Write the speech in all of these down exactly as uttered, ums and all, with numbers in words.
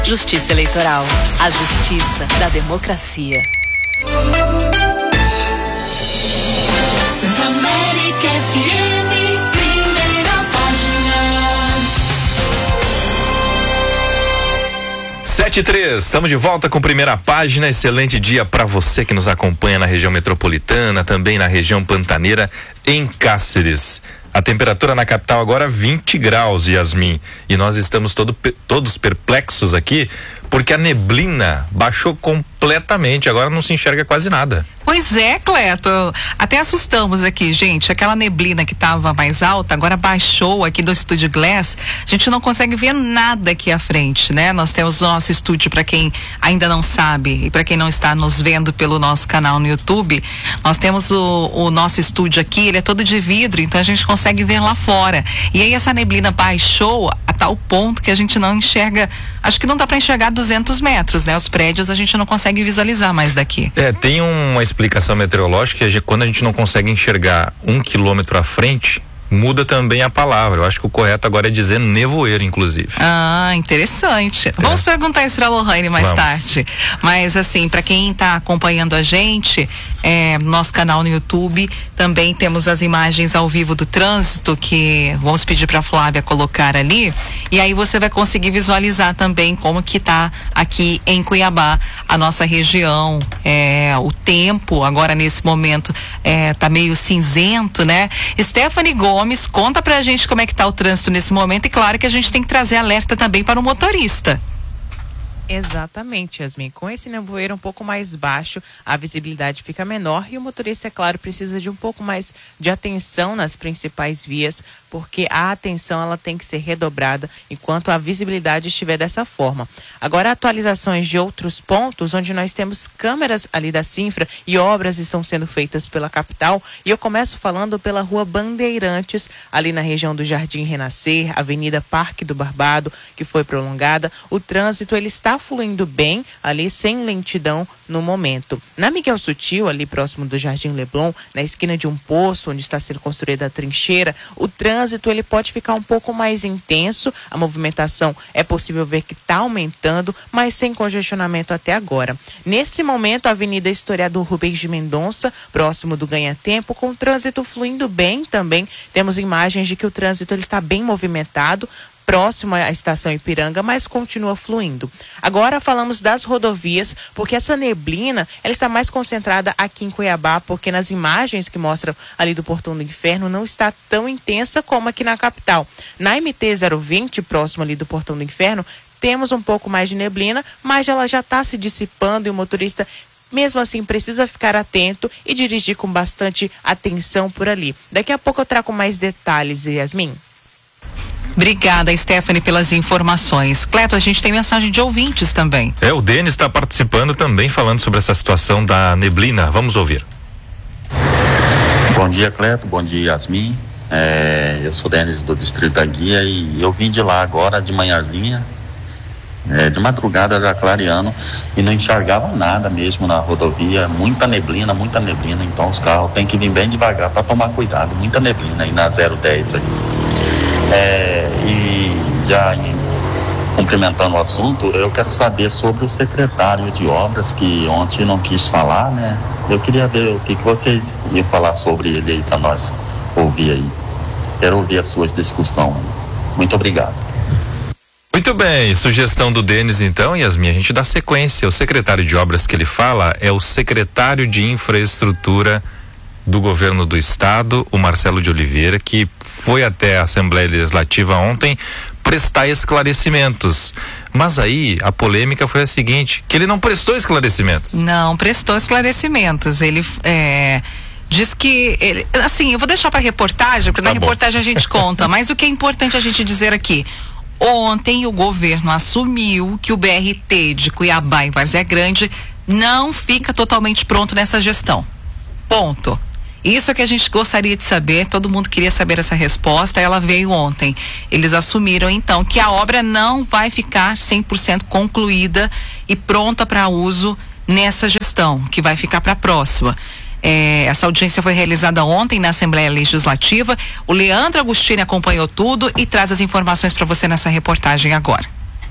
Justiça Eleitoral, a justiça da democracia. Santa América F M, primeira página. sete e três, estamos de volta com primeira página. Excelente dia para você que nos acompanha na região metropolitana, também na região pantaneira, em Cáceres. A temperatura na capital agora vinte graus, Yasmin. E nós estamos todo, todos perplexos aqui, porque a neblina baixou completamente, agora não se enxerga quase nada. Pois é, Cleto, até assustamos aqui, gente, aquela neblina que estava mais alta, agora baixou aqui do Estúdio Glass, a gente não consegue ver nada aqui à frente, né? Nós temos o nosso estúdio, para quem ainda não sabe, e para quem não está nos vendo pelo nosso canal no YouTube, nós temos o, o nosso estúdio aqui, ele é todo de vidro, então a gente consegue ver lá fora, e aí essa neblina baixou a tal ponto que a gente não enxerga, acho que não dá para enxergar duzentos metros, né? Os prédios a gente não consegue visualizar mais daqui. É, tem uma explicação meteorológica, quando a gente não consegue enxergar um quilômetro à frente, muda também a palavra. Eu acho que o correto agora é dizer nevoeiro, inclusive. Ah, interessante. É. Vamos perguntar isso para a Lohane mais Vamos. tarde. Mas assim, para quem está acompanhando a gente, é, nosso canal no YouTube, também temos as imagens ao vivo do trânsito, que vamos pedir para a Flávia colocar ali, e aí você vai conseguir visualizar também como que tá aqui em Cuiabá, a nossa região, é, o tempo agora nesse momento é, tá meio cinzento, né? Stephanie Gomes, conta pra gente como é que tá o trânsito nesse momento, e claro que a gente tem que trazer alerta também para o motorista. Exatamente, Yasmin. Com esse nevoeiro um pouco mais baixo, a visibilidade fica menor e o motorista, é claro, precisa de um pouco mais de atenção nas principais vias, porque a atenção ela tem que ser redobrada enquanto a visibilidade estiver dessa forma. Agora, atualizações de outros pontos, onde nós temos câmeras ali da Cinfra e obras estão sendo feitas pela capital, e eu começo falando pela Rua Bandeirantes, ali na região do Jardim Renascer, Avenida Parque do Barbado, que foi prolongada. O trânsito, ele está fluindo bem ali, sem lentidão no momento. Na Miguel Sutil, ali próximo do Jardim Leblon, na esquina de um poço onde está sendo construída a trincheira, o trânsito ele pode ficar um pouco mais intenso, a movimentação é possível ver que está aumentando, mas sem congestionamento até agora. Nesse momento, a Avenida Historiador Rubens de Mendonça, próximo do Ganha-Tempo, com o trânsito fluindo bem também. Temos imagens de que o trânsito ele está bem movimentado, próximo à estação Ipiranga, mas continua fluindo. Agora falamos das rodovias, porque essa neblina, ela está mais concentrada aqui em Cuiabá, porque nas imagens que mostram ali do Portão do Inferno, não está tão intensa como aqui na capital. Na M T zero vinte, próximo ali do Portão do Inferno, temos um pouco mais de neblina, mas ela já está se dissipando e o motorista, mesmo assim, precisa ficar atento e dirigir com bastante atenção por ali. Daqui a pouco eu trago mais detalhes, Yasmin. Obrigada, Stephanie, pelas informações. Cleto, a gente tem mensagem de ouvintes também. É, o Denis está participando também, falando sobre essa situação da neblina. Vamos ouvir. Bom dia, Cleto. Bom dia, Yasmin. É, eu sou Denis do Distrito da Guia e eu vim de lá agora de manhãzinha, é, de madrugada já clareando, e não enxergava nada mesmo na rodovia. Muita neblina, muita neblina. Então os carros têm que vir bem devagar para tomar cuidado. Muita neblina aí na zero dez aí. É, e já em, cumprimentando o assunto, eu quero saber sobre o secretário de obras, que ontem não quis falar, né? Eu queria ver o que, que vocês iam falar sobre ele aí para nós ouvir aí. Quero ouvir as suas discussões. Muito obrigado. Muito bem, sugestão do Denis então, Yasmin, a gente dá sequência. O secretário de obras que ele fala é o secretário de infraestrutura do governo do estado, o Marcelo de Oliveira, que foi até a Assembleia Legislativa ontem prestar esclarecimentos. Mas aí a polêmica foi a seguinte, que ele não prestou esclarecimentos. Não prestou esclarecimentos. Ele é, diz que ele, assim, eu vou deixar para reportagem, porque tá na bom. reportagem a gente conta, mas o que é importante a gente dizer aqui: ontem o governo assumiu que o B R T de Cuiabá e Várzea Grande não fica totalmente pronto nessa gestão. Ponto. Isso é que a gente gostaria de saber, todo mundo queria saber essa resposta, ela veio ontem. Eles assumiram então que a obra não vai ficar cem por cento concluída e pronta para uso nessa gestão, que vai ficar para a próxima. É, essa audiência foi realizada ontem na Assembleia Legislativa. O Leandro Agostini acompanhou tudo e traz as informações para você nessa reportagem agora.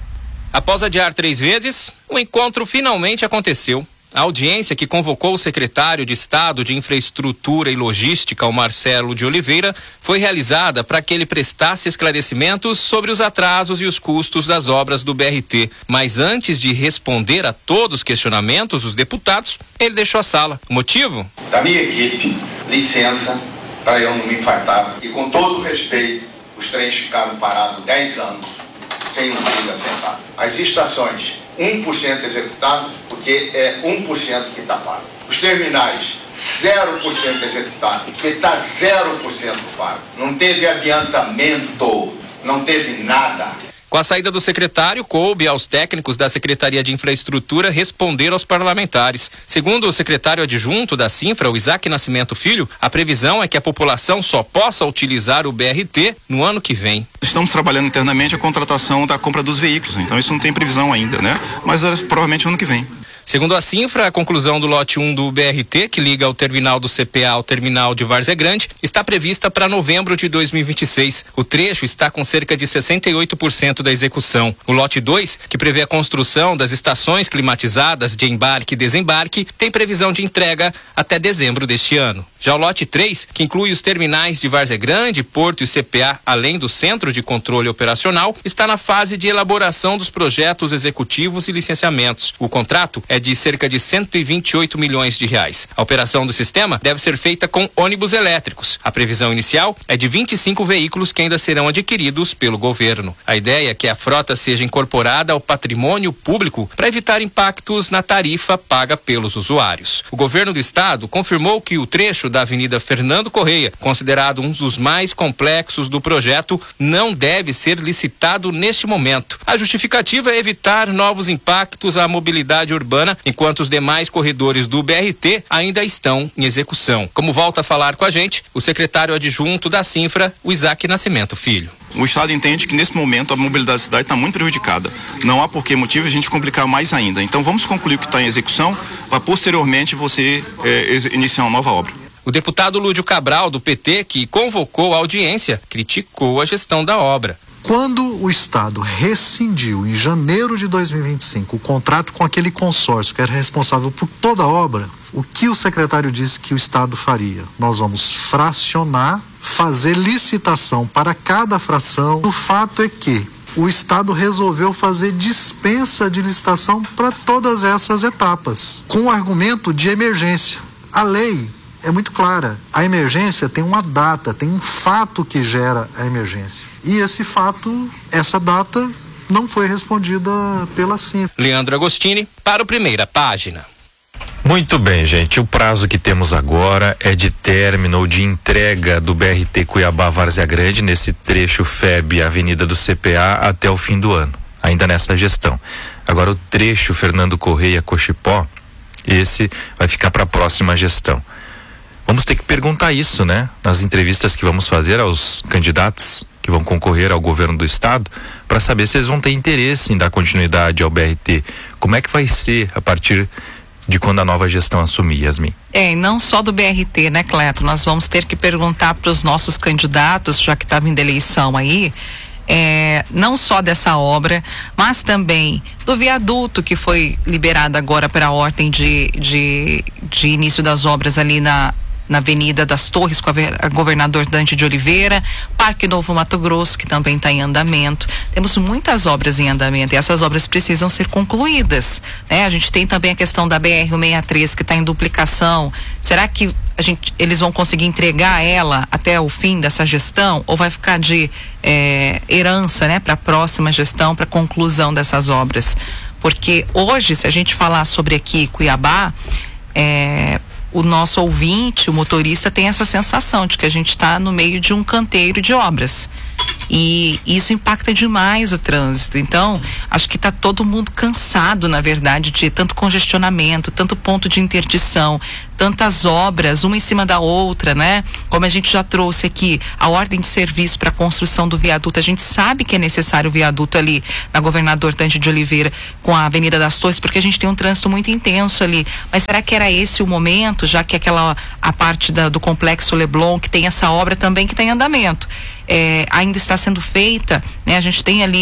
Após adiar três vezes, o encontro finalmente aconteceu. A audiência, que convocou o secretário de Estado de Infraestrutura e Logística, o Marcelo de Oliveira, foi realizada para que ele prestasse esclarecimentos sobre os atrasos e os custos das obras do B R T. Mas antes de responder a todos os questionamentos dos deputados, ele deixou a sala. O motivo? Da minha equipe, licença para eu não me infartar. E com todo respeito, os trens ficaram parados dez anos sem um trilho assentado. As estações, um por cento executado, porque é um por cento que está pago. Os terminais, zero por cento executado, porque está zero por cento pago. Não teve adiantamento, não teve nada. Com a saída do secretário, coube aos técnicos da Secretaria de Infraestrutura responder aos parlamentares. Segundo o secretário adjunto da Cinfra, o Isaac Nascimento Filho, a previsão é que a população só possa utilizar o B R T no ano que vem. Estamos trabalhando internamente a contratação da compra dos veículos, então isso não tem previsão ainda, né? Mas é, provavelmente ano que vem. Segundo a Cinfra, a conclusão do lote um do B R T, que liga o terminal do C P A ao terminal de Várzea Grande, está prevista para novembro de dois mil e vinte e seis. O trecho está com cerca de sessenta e oito por cento da execução. O lote dois, que prevê a construção das estações climatizadas de embarque e desembarque, tem previsão de entrega até dezembro deste ano. Já o lote três, que inclui os terminais de Várzea Grande, Porto e C P A, além do Centro de Controle Operacional, está na fase de elaboração dos projetos executivos e licenciamentos. O contrato é de cerca de cento e vinte e oito milhões de reais. A operação do sistema deve ser feita com ônibus elétricos. A previsão inicial é de vinte e cinco veículos que ainda serão adquiridos pelo governo. A ideia é que a frota seja incorporada ao patrimônio público para evitar impactos na tarifa paga pelos usuários. O governo do estado confirmou que o trecho da Avenida Fernando Correia, considerado um dos mais complexos do projeto, não deve ser licitado neste momento. A justificativa é evitar novos impactos à mobilidade urbana, enquanto os demais corredores do B R T ainda estão em execução. Como volta a falar com a gente, o secretário adjunto da Cinfra, o Isaac Nascimento Filho. O Estado entende que nesse momento a mobilidade da cidade está muito prejudicada. Não há por que motivo a gente complicar mais ainda. Então vamos concluir o que está em execução para posteriormente você é, iniciar uma nova obra. O deputado Lúdio Cabral, do P T, que convocou a audiência, criticou a gestão da obra. Quando o Estado rescindiu, em janeiro de dois mil e vinte e cinco, o contrato com aquele consórcio que era responsável por toda a obra, o que o secretário disse que o Estado faria? Nós vamos fracionar, fazer licitação para cada fração. O fato é que o Estado resolveu fazer dispensa de licitação para todas essas etapas, com o argumento de emergência. A lei é muito clara. A emergência tem uma data, tem um fato que gera a emergência. E esse fato, essa data, não foi respondida pela Cinfra. Leandro Agostini, para o Primeira Página. Muito bem, gente. O prazo que temos agora é de término ou de entrega do B R T Cuiabá-Várzea Grande, nesse trecho F E B, Avenida do C P A, até o fim do ano, ainda nessa gestão. Agora, o trecho Fernando Correia-Cochipó, esse vai ficar para a próxima gestão. Vamos ter que perguntar isso, né? Nas entrevistas que vamos fazer aos candidatos que vão concorrer ao governo do estado, para saber se eles vão ter interesse em dar continuidade ao B R T. Como é que vai ser a partir de quando a nova gestão assumir, Yasmin? É, e não só do B R T, né, Cleto? Nós vamos ter que perguntar para os nossos candidatos, já que está vindo eleição aí, é, não só dessa obra, mas também do viaduto que foi liberado agora para a ordem de, de, de início das obras ali na na Avenida das Torres com a, a governador Dante de Oliveira, Parque Novo Mato Grosso, que também está em andamento. Temos muitas obras em andamento e essas obras precisam ser concluídas, né? A gente tem também a questão da B R cento e sessenta e três, que está em duplicação. Será que a gente, eles vão conseguir entregar ela até o fim dessa gestão, ou vai ficar de é, herança, né, para a próxima gestão, para a conclusão dessas obras? Porque hoje, se a gente falar sobre aqui Cuiabá, é, o nosso ouvinte, o motorista, tem essa sensação de que a gente está no meio de um canteiro de obras. E isso impacta demais o trânsito. Então, acho que está todo mundo cansado, na verdade, de tanto congestionamento, tanto ponto de interdição, tantas obras, uma em cima da outra, né? Como a gente já trouxe aqui, a ordem de serviço para a construção do viaduto. A gente sabe que é necessário o viaduto ali na Governador Dante de Oliveira com a Avenida das Torres, porque a gente tem um trânsito muito intenso ali. Mas será que era esse o momento, já que aquela a parte da, do complexo Leblon, que tem essa obra também que está em andamento, é, ainda está sendo feita, né? A gente tem ali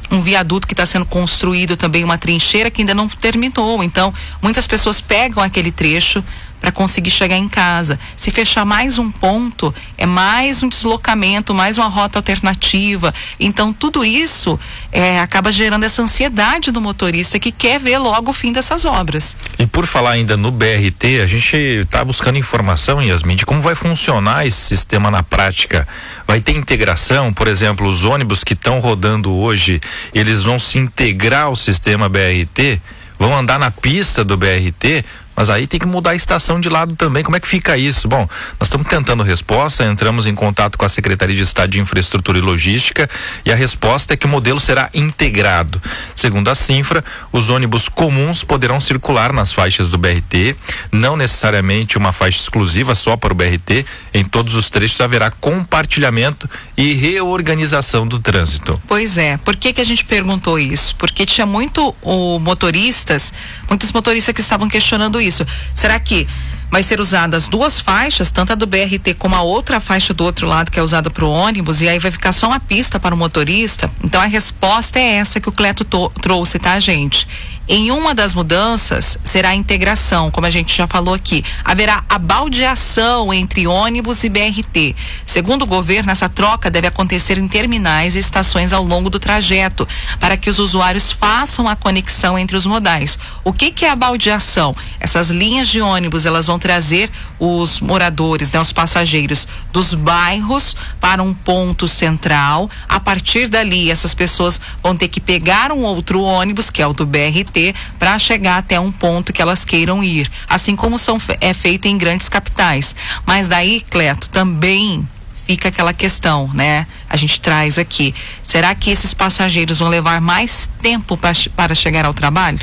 um viaduto que está sendo construído também, uma trincheira que ainda não terminou. Então, muitas pessoas pegam aquele trecho para conseguir chegar em casa. Se fechar mais um ponto, é mais um deslocamento, mais uma rota alternativa. Então, tudo isso é, acaba gerando essa ansiedade do motorista que quer ver logo o fim dessas obras. E por falar ainda no B R T, a gente está buscando informação, Yasmin, de como vai funcionar esse sistema na prática. Vai ter integração, por exemplo, os ônibus que estão rodando hoje, eles vão se integrar ao sistema B R T, vão andar na pista do B R T, mas aí tem que mudar a estação de lado também. Como é que fica isso? Bom, nós estamos tentando resposta, entramos em contato com a Secretaria de Estado de Infraestrutura e Logística e a resposta é que o modelo será integrado. Segundo a Cinfra, os ônibus comuns poderão circular nas faixas do B R T, não necessariamente uma faixa exclusiva só para o B R T. Em todos os trechos haverá compartilhamento e reorganização do trânsito. Pois é, por que que a gente perguntou isso? Porque tinha muito o motoristas, muitos motoristas que estavam questionando isso. Será que vai ser usadas duas faixas, tanto a do B R T como a outra faixa do outro lado que é usada para o ônibus, e aí vai ficar só uma pista para o motorista? Então a resposta é essa que o Cleto trouxe, tá, gente? Em uma das mudanças será a integração, como a gente já falou aqui. Haverá a baldeação entre ônibus e B R T. Segundo o governo, essa troca deve acontecer em terminais e estações ao longo do trajeto, para que os usuários façam a conexão entre os modais. O que que é a baldeação? Essas linhas de ônibus, elas vão trazer os moradores, né, os passageiros dos bairros para um ponto central. A partir dali, essas pessoas vão ter que pegar um outro ônibus, que é o do B R T, para chegar até um ponto que elas queiram ir, assim como são, é feito em grandes capitais. Mas daí, Cleto, também fica aquela questão, né? A gente traz aqui, será que esses passageiros vão levar mais tempo pra, para chegar ao trabalho?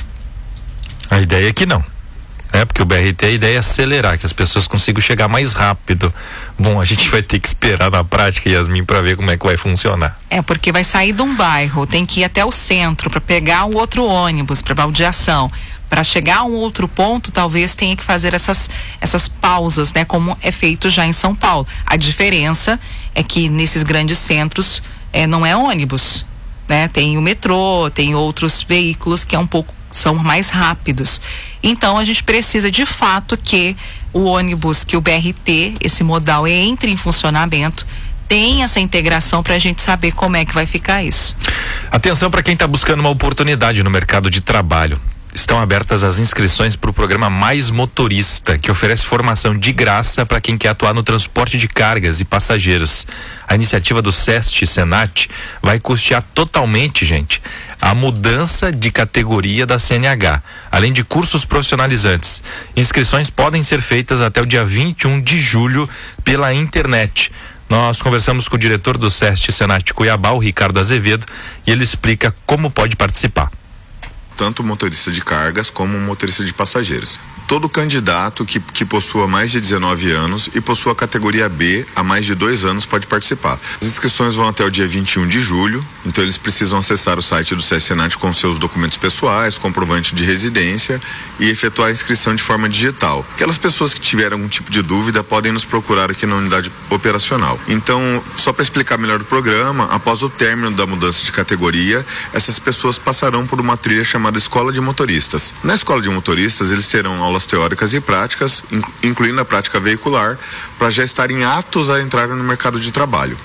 A ideia é que não. É, porque o B R T, a ideia é acelerar, que as pessoas consigam chegar mais rápido. Bom, a gente vai ter que esperar na prática, Yasmin, para ver como é que vai funcionar. É, porque vai sair de um bairro, tem que ir até o centro para pegar um outro ônibus para baldeação. Para chegar a um outro ponto, talvez tenha que fazer essas, essas pausas, né? Como é feito já em São Paulo. A diferença é que nesses grandes centros é, não é ônibus, né? Tem o metrô, tem outros veículos que é um pouco são mais rápidos. Então a gente precisa de fato que o ônibus, que o B R T, esse modal, entre em funcionamento, tem essa integração para a gente saber como é que vai ficar isso. Atenção para quem está buscando uma oportunidade no mercado de trabalho. Estão abertas as inscrições para o programa Mais Motorista, que oferece formação de graça para quem quer atuar no transporte de cargas e passageiros. A iniciativa do SEST Senat vai custear totalmente, gente, a mudança de categoria da C N H, além de cursos profissionalizantes. Inscrições podem ser feitas até o dia vinte e um de julho pela internet. Nós conversamos com o diretor do SEST Senat Cuiabá, o Ricardo Azevedo, e ele explica como pode participar. Tanto motorista de cargas como motorista de passageiros. Todo candidato que, que possua mais de dezenove anos e possua a categoria B há mais de dois anos pode participar. As inscrições vão até o dia vinte e um de julho, então eles precisam acessar o site do SEST Senat com seus documentos pessoais, comprovante de residência e efetuar a inscrição de forma digital. Aquelas pessoas que tiverem algum tipo de dúvida podem nos procurar aqui na unidade operacional. Então, só para explicar melhor o programa, após o término da mudança de categoria, essas pessoas passarão por uma trilha chamada Escola de Motoristas. Na Escola de Motoristas, eles terão aulas teóricas e práticas, incluindo a prática veicular, para já estarem aptos a entrar no mercado de trabalho.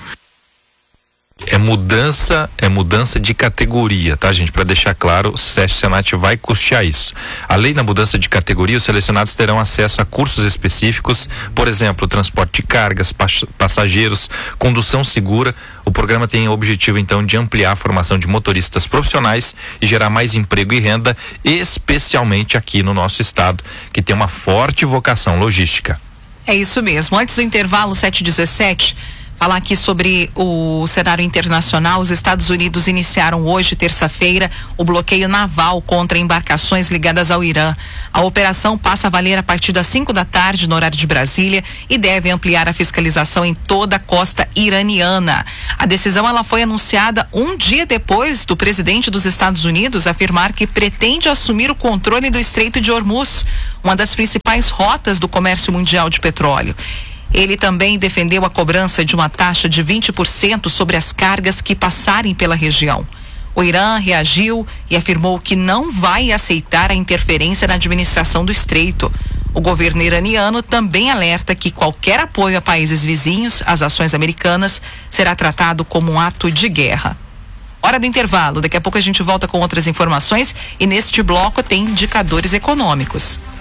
É mudança, é mudança de categoria, tá, gente? Para deixar claro, o SEST Senat vai custear isso. Além da mudança de categoria, os selecionados terão acesso a cursos específicos, por exemplo, transporte de cargas, passageiros, condução segura. O programa tem o objetivo, então, de ampliar a formação de motoristas profissionais e gerar mais emprego e renda, especialmente aqui no nosso estado, que tem uma forte vocação logística. É isso mesmo. Antes do intervalo, sete e dezessete, falar aqui sobre o cenário internacional. Os Estados Unidos iniciaram hoje, terça-feira, o bloqueio naval contra embarcações ligadas ao Irã. A operação passa a valer a partir das cinco da tarde no horário de Brasília e deve ampliar a fiscalização em toda a costa iraniana. A decisão ela foi anunciada um dia depois do presidente dos Estados Unidos afirmar que pretende assumir o controle do Estreito de Hormuz, uma das principais rotas do comércio mundial de petróleo. Ele também defendeu a cobrança de uma taxa de vinte por cento sobre as cargas que passarem pela região. O Irã reagiu e afirmou que não vai aceitar a interferência na administração do estreito. O governo iraniano também alerta que qualquer apoio a países vizinhos às ações americanas será tratado como um ato de guerra. Hora do intervalo. Daqui a pouco a gente volta com outras informações e neste bloco tem indicadores econômicos.